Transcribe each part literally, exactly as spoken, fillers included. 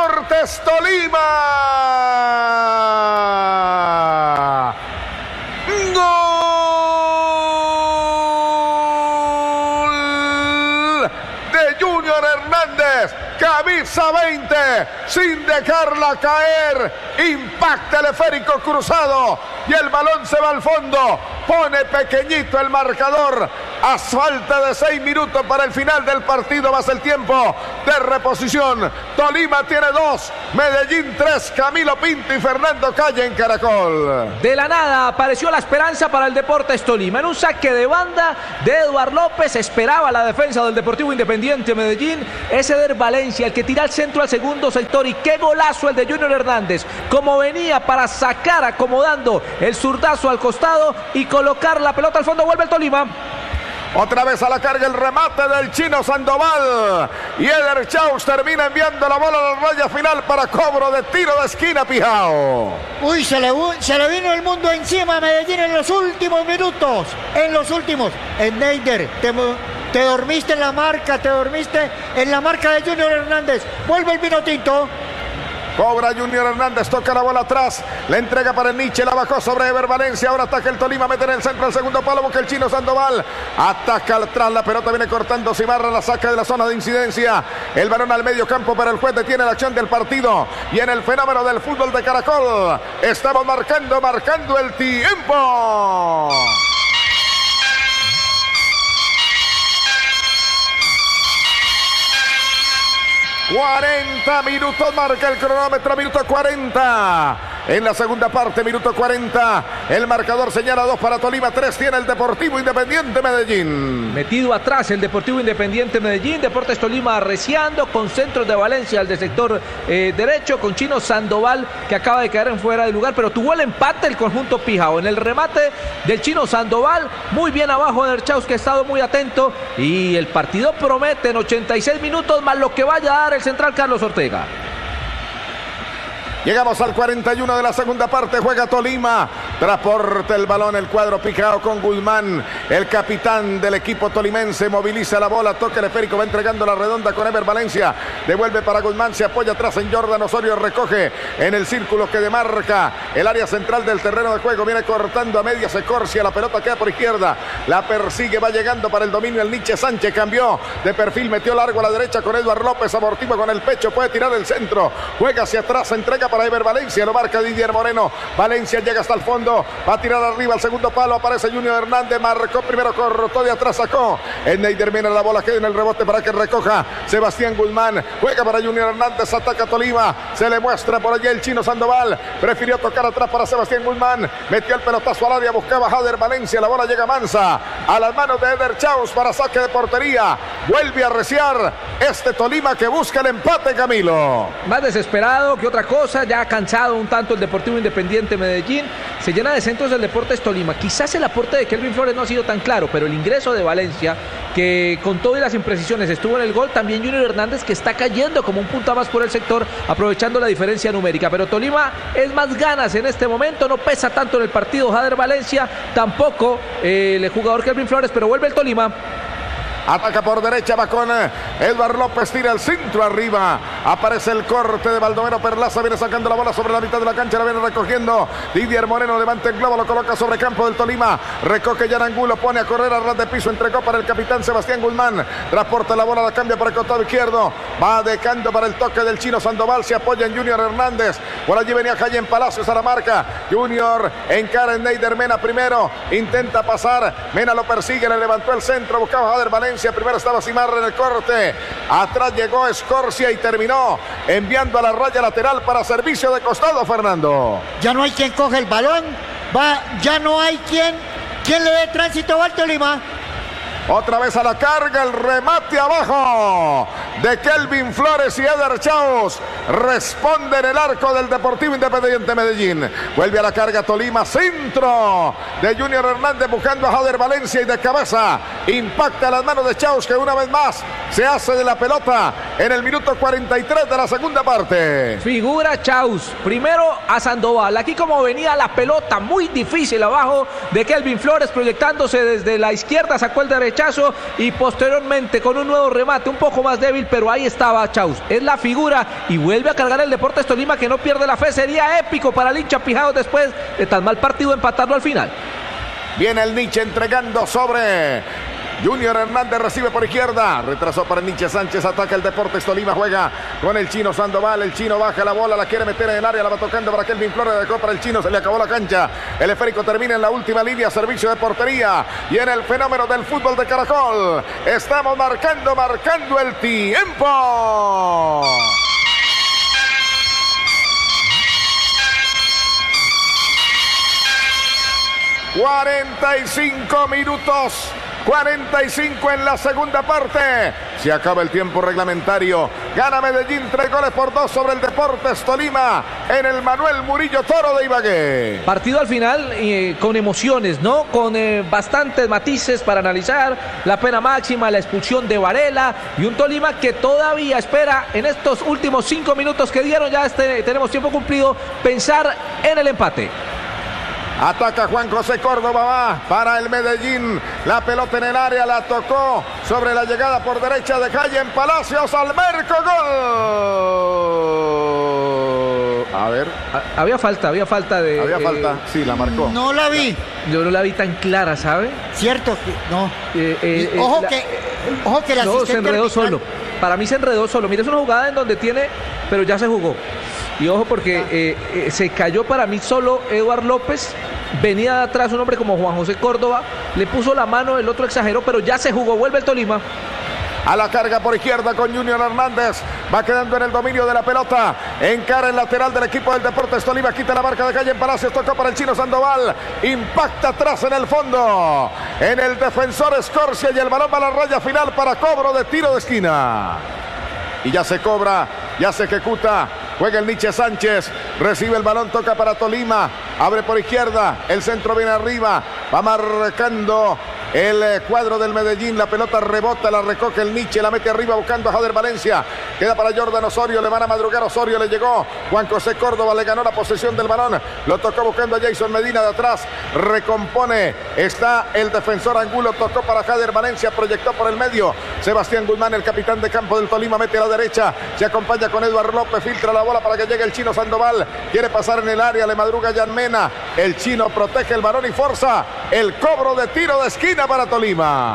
Deportes Tolima. Gol de Junior Hernández. Camisa veinte, sin dejarla caer, impacta el esférico cruzado y el balón se va al fondo. Pone pequeñito el marcador a falta de seis minutos para el final del partido, más el tiempo de reposición. Tolima tiene dos, Medellín tres, Camilo Pinto y Fernando Calle en Caracol. De la nada apareció la esperanza para el Deportes Tolima. En un saque de banda de Eduard López esperaba la defensa del Deportivo Independiente Medellín. Es Eder Valencia el que tira al centro al segundo sector, y qué golazo el de Junior Hernández, como venía para sacar acomodando el zurdazo al costado y colocar la pelota al fondo. Vuelve el Tolima. Otra vez a la carga el remate del Chino Sandoval. Y Eder Chaus termina enviando la bola a la raya final para cobro de tiro de esquina, Pijao. Uy, se le, se le vino el mundo encima a Medellín en los últimos minutos. En los últimos. Schneider, te, te dormiste en la marca, te dormiste en la marca de Junior Hernández. Vuelve el vino tinto. Cobra Junior Hernández, toca la bola atrás, la entrega para el Nietzsche, la bajó sobre Ever Valencia, ahora ataca el Tolima, mete en el centro, el segundo palo, busca el Chino Sandoval, ataca atrás, la pelota viene cortando Cimarra, la saca de la zona de incidencia, el balón al medio campo, pero el juez detiene la acción del partido, y en el fenómeno del fútbol de Caracol, estamos marcando, marcando el tiempo. cuarenta minutos marca el cronómetro, minuto cuarenta. En la segunda parte, minuto cuarenta. El marcador señala dos para Tolima, tres tiene el Deportivo Independiente Medellín. Metido atrás el Deportivo Independiente Medellín. Deportes Tolima arreciando con centros de Valencia al de sector eh, derecho, con Chino Sandoval que acaba de caer en fuera de lugar, pero tuvo el empate el conjunto Pijao. En el remate del Chino Sandoval, muy bien abajo de Erchaus, que ha estado muy atento, y el partido promete en ochenta y seis minutos más lo que vaya a dar el central Carlos Ortega. Llegamos al cuarenta y uno de la segunda parte, juega Tolima, transporta el balón el cuadro Pijao con Guzmán, el capitán del equipo tolimense, moviliza la bola, toca el esférico, va entregando la redonda con Ever Valencia, devuelve para Guzmán, se apoya atrás en Jordan Osorio, recoge en el círculo que demarca el área central del terreno de juego, viene cortando a media, se corcia, la pelota queda por izquierda, la persigue, va llegando para el dominio el Nietzsche Sánchez, cambió de perfil, metió largo a la derecha con Eduard López, amortigua con el pecho, puede tirar el centro, juega hacia atrás, entrega para Ever Valencia, lo marca Didier Moreno, Valencia llega hasta el fondo, va a tirar arriba al segundo palo, aparece Junior Hernández, marcó primero, cortó de atrás, sacó, Schneider viene la bola, queda en el rebote para que recoja Sebastián Guzmán, juega para Junior Hernández, ataca Tolima, se le muestra por allí el Chino Sandoval, prefirió tocar atrás para Sebastián Guzmán, metió el pelotazo al área, buscaba Jader Valencia, la bola llega mansa, a las manos de Eder Chaus para saque de portería, vuelve a arreciar este Tolima que busca el empate, Camilo. Más desesperado que otra cosa, ya cansado un tanto el Deportivo Independiente Medellín, se llena de centros del Deportes Tolima. Quizás el aporte de Kelvin Flores no ha sido tan claro, pero el ingreso de Valencia, que con todas las imprecisiones estuvo en el gol, también Junior Hernández, que está cayendo como un punta más por el sector, aprovechando la diferencia numérica, pero Tolima es más ganas en este momento, no pesa tanto en el partido Jader Valencia, tampoco eh, el jugador Kelvin Flores, pero vuelve el Tolima. Ataca por derecha, va con Eduard López, tira el centro arriba, aparece el corte de Baldomero Perlaza, viene sacando la bola sobre la mitad de la cancha, la viene recogiendo Didier Moreno, levanta el globo, lo coloca sobre campo del Tolima, recoge Yarangulo, pone a correr a ras de piso, entregó para el capitán Sebastián Guzmán, transporta la bola, la cambia para el costado izquierdo, va dejando para el toque del Chino Sandoval, se apoya en Junior Hernández, por allí venía Jayen Palacios a la marca, Junior encara en Neider Mena primero, intenta pasar, Mena lo persigue, le levantó el centro, buscaba Jader Valencia, primero estaba Cimarra en el corte, atrás llegó Escorcia y terminó enviando a la raya lateral para servicio de costado, Fernando. Ya no hay quien coge el balón, va, ya no hay quien, quien le dé tránsito al Tolima. Otra vez a la carga, el remate abajo de Kelvin Flores y Eder Chaus. Responde en el arco del Deportivo Independiente Medellín. Vuelve a la carga Tolima, centro de Junior Hernández buscando a Jader Valencia y de cabeza impacta las manos de Chaus, que una vez más se hace de la pelota en el minuto cuarenta y tres de la segunda parte. Figura Chaus, primero a Sandoval, aquí como venía la pelota muy difícil abajo de Kelvin Flores proyectándose desde la izquierda, sacó el derechazo y posteriormente con un nuevo remate un poco más débil, pero ahí estaba Chaus, es la figura y vuelve a cargar el Deportes Tolima que no pierde la fe, sería épico para el hincha Pijao después de tan mal partido empatarlo al final. Viene el Nietzsche entregando sobre Junior Hernández, recibe por izquierda, retrasó para el Nietzsche Sánchez, ataca el Deportes Tolima, juega con el chino Sandoval, el chino baja la bola, la quiere meter en el área, la va tocando para Kelvin Flores, dejó para el chino, se le acabó la cancha, el esférico termina en la última línea, servicio de portería, y en el fenómeno del fútbol de Caracol, estamos marcando, marcando el tiempo. cuarenta y cinco minutos, cuarenta y cinco en la segunda parte. Se acaba el tiempo reglamentario. Gana Medellín, tres goles por dos sobre el Deportes Tolima en el Manuel Murillo Toro de Ibagué. Partido al final eh, con emociones, ¿no? Con eh, bastantes matices para analizar. La pena máxima, la expulsión de Varela y un Tolima que todavía espera en estos últimos cinco minutos que dieron, ya este, tenemos tiempo cumplido, pensar en el empate. Ataca Juan José Córdoba, va para el Medellín, la pelota en el área, la tocó sobre la llegada por derecha de Calle Palacios, al Merco, gol. A ver. Había falta, había falta de... Había eh, falta, sí, la marcó. No la vi. Yo no la vi tan clara, ¿sabe? Cierto, no. Eh, eh, ojo, la, que, ojo que la No, se enredó arbitral... solo. Para mí se enredó solo. Mira, es una jugada en donde tiene, pero ya se jugó. Y ojo porque eh, eh, se cayó para mí solo Eduard López, venía de atrás un hombre como Juan José Córdoba, le puso la mano, el otro exageró, pero ya se jugó, vuelve el Tolima. A la carga por izquierda con Junior Hernández, va quedando en el dominio de la pelota, encara el lateral del equipo del Deportes Tolima, quita la marca de Calle en Palacios, tocó para el chino Sandoval, impacta atrás en el fondo, en el defensor Escorcia y el balón va a la raya final para cobro de tiro de esquina. Y ya se cobra, ya se ejecuta. Juega el Nietzsche Sánchez, recibe el balón, toca para Tolima, abre por izquierda, el centro viene arriba, va marcando el cuadro del Medellín, la pelota rebota, la recoge el Nietzsche, la mete arriba buscando a Jader Valencia, queda para Jordan Osorio, le van a madrugar, Osorio le llegó, Juan José Córdoba le ganó la posesión del balón, lo tocó buscando a Jason Medina de atrás, recompone, está el defensor Angulo, tocó para Jader Valencia, proyectó por el medio, Sebastián Guzmán, el capitán de campo del Tolima, mete a la derecha, se acompaña con Eduard López, filtra la bola para que llegue el chino Sandoval, quiere pasar en el área, le madruga Jan Mena, el chino protege el balón y forza el cobro de tiro de esquina para Tolima.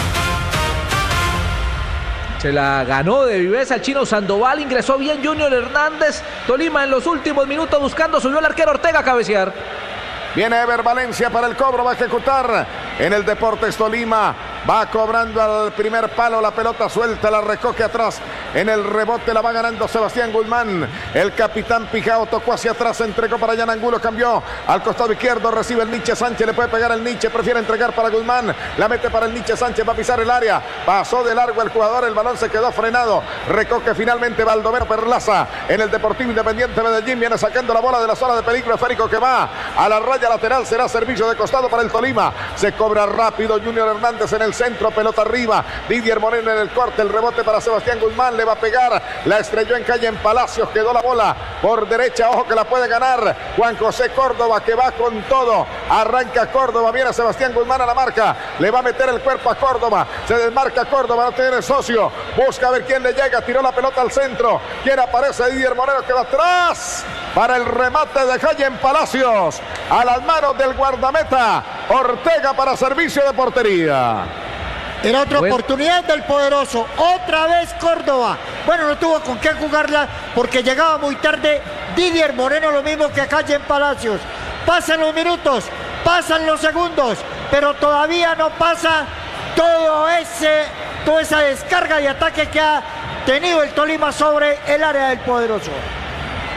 Se la ganó de viveza el chino Sandoval, ingresó bien Junior Hernández, Tolima en los últimos minutos buscando, subió el arquero Ortega a cabecear. Viene Ever Valencia para el cobro, va a ejecutar en el Deportes Tolima, va cobrando al primer palo, la pelota suelta, la recoge atrás, en el rebote la va ganando Sebastián Guzmán, el capitán Pijao tocó hacia atrás, entregó para Jan Angulo, cambió al costado izquierdo, recibe el Nietzsche Sánchez, le puede pegar el Nietzsche, prefiere entregar para Guzmán, la mete para el Nietzsche Sánchez, va a pisar el área, pasó de largo el jugador, el balón se quedó frenado, recoge finalmente Baldomero Perlaza, en el Deportivo Independiente Medellín, viene sacando la bola de la zona de peligro, esférico que va a la raya lateral, será servicio de costado para el Tolima, se cobra rápido Junior Hernández en el centro, pelota arriba, Didier Moreno en el corte, el rebote para Sebastián Guzmán, le va a pegar, la estrelló en Calle en Palacios, quedó la bola por derecha, ojo que la puede ganar Juan José Córdoba, que va con todo, arranca Córdoba, viene Sebastián Guzmán a la marca, le va a meter el cuerpo a Córdoba, se desmarca Córdoba, no tiene socio, busca a ver quién le llega, tiró la pelota al centro, quién aparece, Didier Moreno que va atrás, para el remate de Calle en Palacios, a las manos del guardameta, Ortega para servicio de portería. Era otra Bueno. oportunidad del poderoso. Otra vez Córdoba. Bueno, no tuvo con qué jugarla porque llegaba muy tarde Didier Moreno, lo mismo que Calle en Palacios. Pasan los minutos, pasan los segundos, pero todavía no pasa todo ese, toda esa descarga de ataque que ha tenido el Tolima sobre el área del poderoso.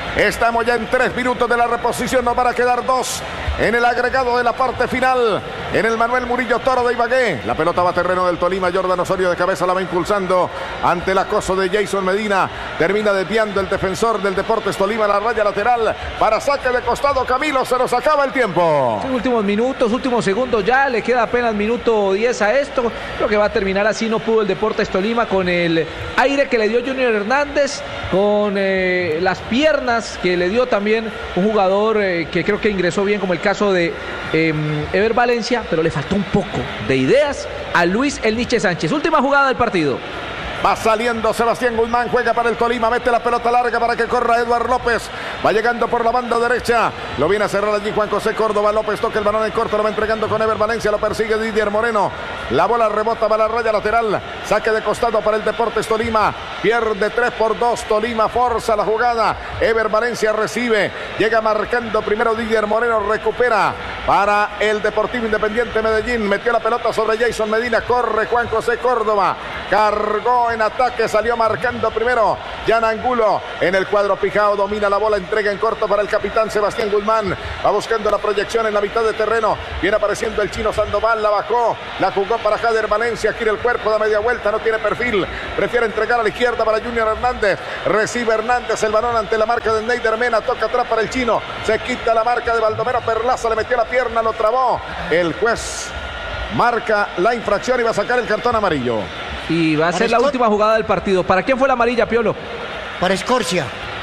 Estamos ya en tres minutos de la reposición, nos van a quedar dos en el agregado de la parte final. en el Manuel Murillo Toro de Ibagué. La pelota va a terreno del Tolima. Jordan Osorio de cabeza la va impulsando ante el acoso de Jason Medina. Termina desviando el defensor del Deportes Tolima la raya lateral para saque de costado. Camilo, se nos acaba el tiempo. Sí, últimos minutos, últimos segundos ya. Le queda apenas minuto diez a esto. Creo que va a terminar así. No pudo el Deportes Tolima con el aire que le dio Junior Hernández, con eh, las piernas que le dio también un jugador eh, que creo que ingresó bien, como el caso de eh, Ever Valencia, pero le faltó un poco de ideas a Luis El Niche Sánchez. Última jugada del partido. Va saliendo Sebastián Guzmán, juega para el Tolima, mete la pelota larga para que corra Eduard López. Va llegando por la banda derecha. Lo viene a cerrar allí Juan José Córdoba. López toca el balón en corto, lo va entregando con Ever Valencia. Lo persigue Didier Moreno. La bola rebota para la raya lateral. Saque de costado para el Deportes Tolima. Pierde tres por dos. Tolima forza la jugada. Ever Valencia recibe. Llega marcando primero Didier Moreno. Recupera para el Deportivo Independiente Medellín. Metió la pelota sobre Jason Medina. Corre Juan José Córdoba. Cargó en ataque, salió marcando primero Jan Angulo en el cuadro pijao, domina la bola, entrega en corto para el capitán Sebastián Guzmán, va buscando la proyección en la mitad de terreno, viene apareciendo el chino Sandoval, la bajó, la jugó para Jader Valencia, gira el cuerpo, da media vuelta, no tiene perfil, prefiere entregar a la izquierda para Junior Hernández, recibe Hernández el balón ante la marca de Neider Mena, toca atrás para el chino, se quita la marca de Baldomero Perlaza, le metió la pierna, lo trabó, el juez marca la infracción y va a sacar el cartón amarillo. Y va a ser la última jugada del partido. ¿Para quién fue la amarilla, Piolo? Para Escorcia.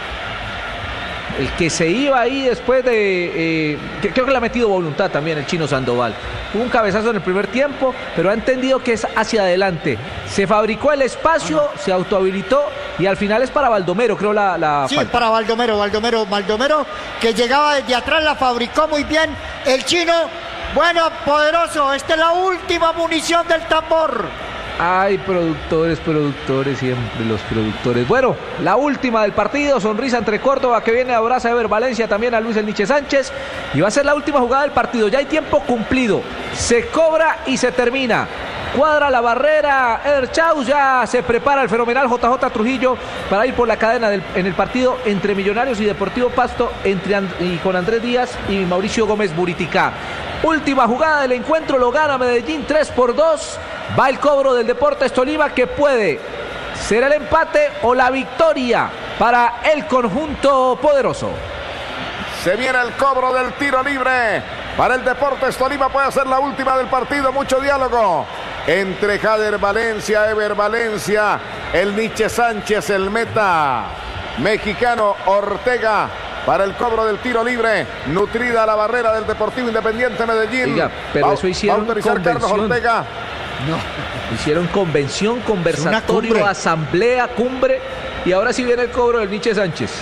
El que se iba ahí después de... Eh, creo que le ha metido voluntad también el chino Sandoval. Hubo un cabezazo en el primer tiempo, pero ha entendido que es hacia adelante. Se fabricó el espacio, ah, no. se autohabilitó y al final es para Baldomero, creo la, la Sí, falta. para Baldomero, Baldomero, Baldomero, que llegaba desde atrás, la fabricó muy bien. El chino, bueno, poderoso. Esta es la última munición del tambor. Ay, productores, productores, siempre los productores. Bueno, la última del partido, sonrisa entre Córdoba, que viene, abraza a Ever Valencia, también a Luis El Niche Sánchez. Y va a ser la última jugada del partido. Ya hay tiempo cumplido. Se cobra y se termina. Cuadra la barrera Eder Chaus, ya se prepara el fenomenal J J Trujillo para ir por la cadena del, en el partido entre Millonarios y Deportivo Pasto, entre And- y con Andrés Díaz y Mauricio Gómez Buriticá. Última jugada del encuentro, lo gana Medellín tres por dos. Va el cobro del Deportes Tolima, que puede ser el empate o la victoria para el conjunto poderoso. Se viene el cobro del tiro libre para el Deportes Tolima, puede ser la última del partido. Mucho diálogo entre Jader Valencia, Ever Valencia, el Niche Sánchez, el meta mexicano Ortega para el cobro del tiro libre. Nutrida la barrera del Deportivo Independiente Medellín. Oiga, pero va, eso hicieron va a autorizar convención. Carlos Ortega. No, hicieron convención, conversatorio, asamblea, cumbre, y ahora sí viene el cobro del Niche Sánchez.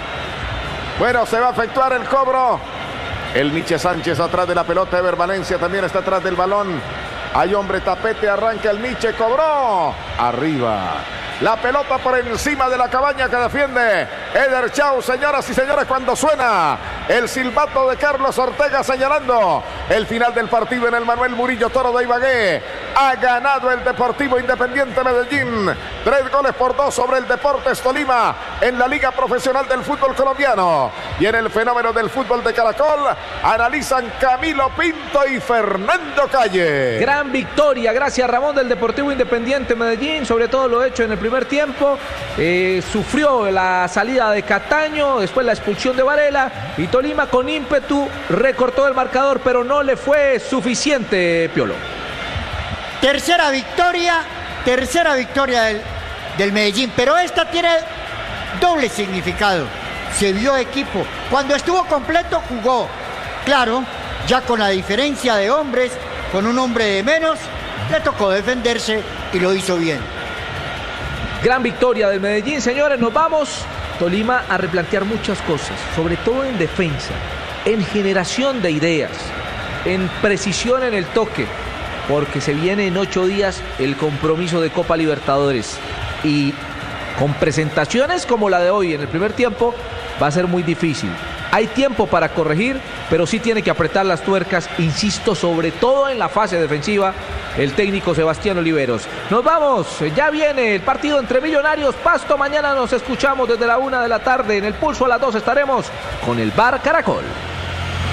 Bueno, se va a efectuar el cobro. El Niche Sánchez atrás de la pelota. Ever Valencia también está atrás del balón. Hay hombre tapete, arranca el Niche, cobró. Arriba. La pelota por encima de la cabaña que defiende Eder Chaus. Señoras y señores, cuando suena el silbato de Carlos Ortega señalando el final del partido en el Manuel Murillo Toro de Ibagué, ha ganado el Deportivo Independiente Medellín. Tres goles por dos sobre el Deportes Tolima en la Liga Profesional del Fútbol Colombiano. Y en el fenómeno del fútbol de Caracol analizan Camilo Pinto y Fernando Calle. Gran victoria, gracias Ramón, del Deportivo Independiente Medellín, sobre todo lo hecho en el primer tiempo. Eh, sufrió la salida de Cataño, después la expulsión de Varela, y Tolima con ímpetu recortó el marcador, pero no le fue suficiente, Piolo. Tercera victoria, tercera victoria del, del Medellín, pero esta tiene doble significado. Se vio equipo. Cuando estuvo completo jugó. Claro, ya con la diferencia de hombres, con un hombre de menos, le tocó defenderse y lo hizo bien. Gran victoria del Medellín, señores, nos vamos. Tolima a replantear muchas cosas, sobre todo en defensa, en generación de ideas, en precisión en el toque, porque se viene en ocho días el compromiso de Copa Libertadores. Y con presentaciones como la de hoy en el primer tiempo, va a ser muy difícil. Hay tiempo para corregir, pero sí tiene que apretar las tuercas, insisto, sobre todo en la fase defensiva, el técnico Sebastián Oliveros. Nos vamos, ya viene el partido entre Millonarios Pasto. Mañana nos escuchamos desde la una de la tarde. En el Pulso a las dos estaremos con el Bar Caracol.